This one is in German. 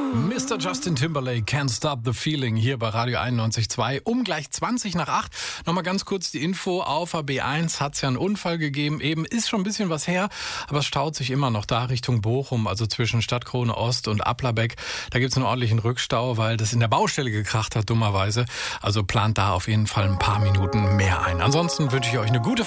Mr. Justin Timberlake, Can't Stop the Feeling, hier bei Radio 91.2, um gleich 20 nach 8. Nochmal ganz kurz die Info, auf der B1 hat es ja einen Unfall gegeben, eben ist schon ein bisschen was her, aber es staut sich immer noch da Richtung Bochum, also zwischen Stadtkrone Ost und Applerbeck. Da gibt es einen ordentlichen Rückstau, weil das in der Baustelle gekracht hat, dummerweise. Also plant da auf jeden Fall ein paar Minuten mehr ein. Ansonsten wünsche ich euch eine gute Fahrt.